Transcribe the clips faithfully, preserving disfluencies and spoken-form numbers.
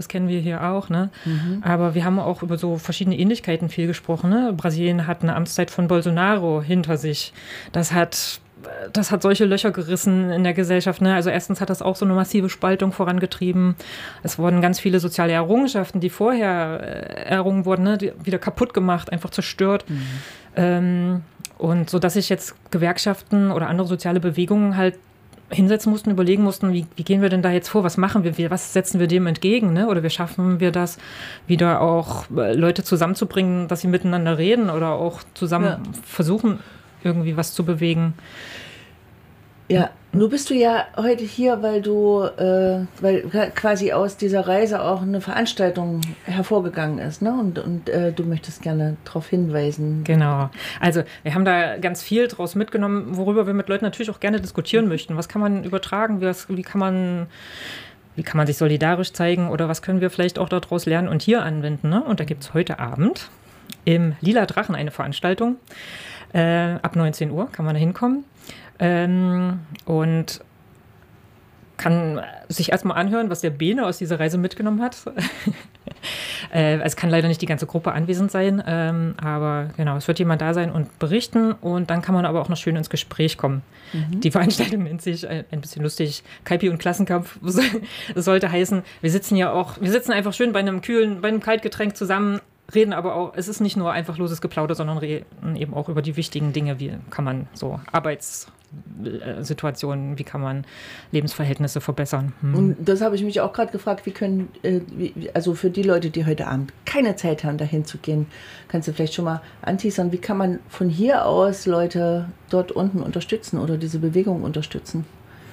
kennen wir hier auch, ne? Mhm. Aber wir haben auch über so verschiedene Ähnlichkeiten viel gesprochen, ne? Brasilien hat eine Amtszeit von Bolsonaro hinter sich. Das hat, das hat solche Löcher gerissen in der Gesellschaft, ne? Also erstens hat das auch so eine massive Spaltung vorangetrieben. Es wurden ganz viele soziale Errungenschaften, die vorher äh, errungen wurden, ne? Die wieder kaputt gemacht, einfach zerstört. Mhm. Ähm, und so, dass sich jetzt Gewerkschaften oder andere soziale Bewegungen halt hinsetzen mussten, überlegen mussten, wie, wie gehen wir denn da jetzt vor, was machen wir, was setzen wir dem entgegen, ne? Oder wie schaffen wir das, wieder auch Leute zusammenzubringen, dass sie miteinander reden oder auch zusammen ja. versuchen, irgendwie was zu bewegen. Ja, nur bist du ja heute hier, weil du, äh, weil quasi aus dieser Reise auch eine Veranstaltung hervorgegangen ist, ne? Und, und äh, du möchtest gerne darauf hinweisen. Genau. Also wir haben da ganz viel draus mitgenommen, worüber wir mit Leuten natürlich auch gerne diskutieren möchten. Was kann man übertragen? Wie, wie kann man, wie kann man sich solidarisch zeigen? Oder was können wir vielleicht auch daraus lernen und hier anwenden? Ne? Und da gibt es heute Abend im Lila Drachen eine Veranstaltung. Äh, ab neunzehn Uhr kann man da hinkommen. Ähm, und kann sich erstmal anhören, was der Bene aus dieser Reise mitgenommen hat. äh, es kann leider nicht die ganze Gruppe anwesend sein, ähm, aber genau, es wird jemand da sein und berichten und dann kann man aber auch noch schön ins Gespräch kommen. Mhm. Die Veranstaltung nennt sich äh, ein bisschen lustig, Kaipi und Klassenkampf. Das sollte heißen, wir sitzen ja auch, wir sitzen einfach schön bei einem kühlen, bei einem Kaltgetränk zusammen, reden aber auch, es ist nicht nur einfach loses Geplauder, sondern reden eben auch über die wichtigen Dinge, wie kann man so Arbeitssituationen, wie kann man Lebensverhältnisse verbessern. Hm. Und das habe ich mich auch gerade gefragt, wie können, äh, wie, also für die Leute, die heute Abend keine Zeit haben, dahin zu gehen, kannst du vielleicht schon mal anteasern, wie kann man von hier aus Leute dort unten unterstützen oder diese Bewegung unterstützen?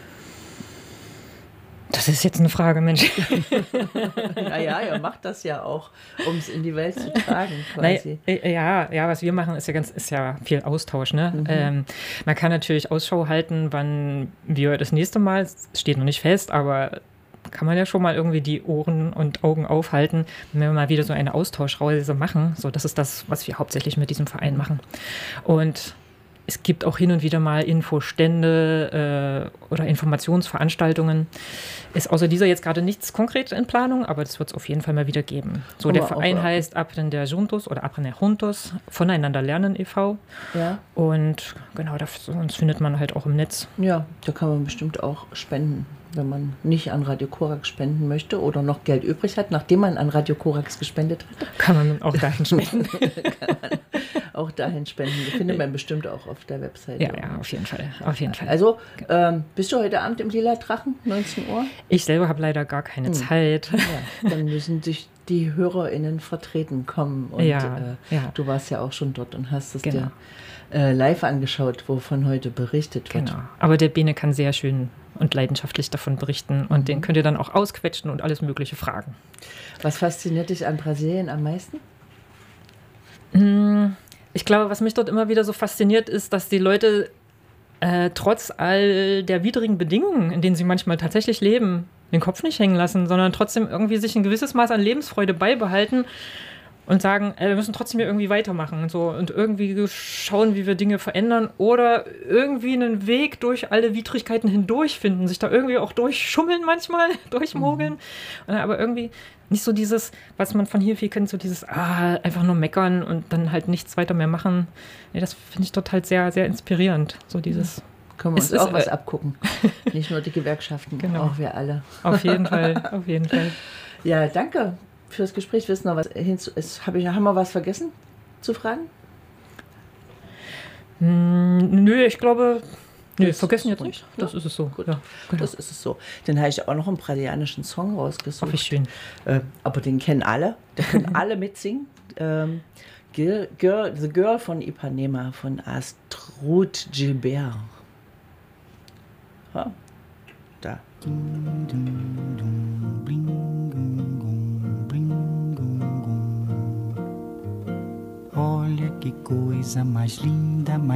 Das ist jetzt eine Frage, Mensch. Naja, ihr macht das ja auch, um es in die Welt zu tragen, quasi. Na, ja, ja, was wir machen, ist ja ganz, ist ja viel Austausch. Ne? Mhm. Ähm, man kann natürlich Ausschau halten, wann wir das nächste Mal, es steht noch nicht fest, aber kann man ja schon mal irgendwie die Ohren und Augen aufhalten, wenn wir mal wieder so eine Austauschreise machen. So, das ist das, was wir hauptsächlich mit diesem Verein machen. Und es gibt auch hin und wieder mal Infostände äh, oder Informationsveranstaltungen. Ist außer dieser jetzt gerade nichts konkret in Planung, aber das wird es auf jeden Fall mal wieder geben. So, der Verein heißt Aprender Juntos oder Aprender Juntos, Voneinander lernen e V. Ja. Und genau, das, uns findet man halt auch im Netz. Ja, da kann man bestimmt auch spenden, wenn man nicht an Radio Korax spenden möchte oder noch Geld übrig hat, nachdem man an Radio Korax gespendet hat. Kann man auch dahin spenden. Kann man auch dahin spenden. Das findet man bestimmt auch auf der Website. Ja, ja, auf jeden Fall. Auf jeden Fall. Also, ähm, bist du heute Abend im Lila Drachen, neunzehn Uhr? Ich selber habe leider gar keine hm. Zeit. Ja, dann müssen sich die HörerInnen vertreten kommen. Und ja, äh, ja. du warst ja auch schon dort und hast es genau. dir äh, live angeschaut, wovon heute berichtet wird. Genau. Aber der Bene kann sehr schön und leidenschaftlich davon berichten. Und mhm. den könnt ihr dann auch ausquetschen und alles Mögliche fragen. Was fasziniert dich an Brasilien am meisten? Ich glaube, was mich dort immer wieder so fasziniert, ist, dass die Leute äh, trotz all der widrigen Bedingungen, in denen sie manchmal tatsächlich leben, den Kopf nicht hängen lassen, sondern trotzdem irgendwie sich ein gewisses Maß an Lebensfreude beibehalten und sagen, äh, wir müssen trotzdem hier irgendwie weitermachen und so und irgendwie schauen, wie wir Dinge verändern oder irgendwie einen Weg durch alle Widrigkeiten hindurch finden, sich da irgendwie auch durchschummeln manchmal, durchmogeln, mhm. aber irgendwie nicht so dieses, was man von hier viel kennt, so dieses, ah, einfach nur meckern und dann halt nichts weiter mehr machen. Nee, das finde ich total sehr, sehr inspirierend, so dieses... Können wir uns ist, auch ist, was äh, abgucken. Nicht nur die Gewerkschaften, genau. Auch wir alle. Auf jeden Fall, auf jeden Fall. Ja, danke fürs Gespräch. Wissen noch was hinzu, ist, hab ich, haben wir was vergessen zu fragen? Hm, nö, ich glaube, nö, vergessen jetzt nicht. Das ja, ist es so. Gut. Ja, genau. Das ist es so. Dann habe ich auch noch einen brasilianischen Song rausgesucht. Oh, wie schön. Äh, aber den kennen alle. Den können alle mitsingen. Ähm, Girl, Girl, The Girl von Ipanema von Astrud Gilbert. Ja, da. Olha que coisa mais linda, mais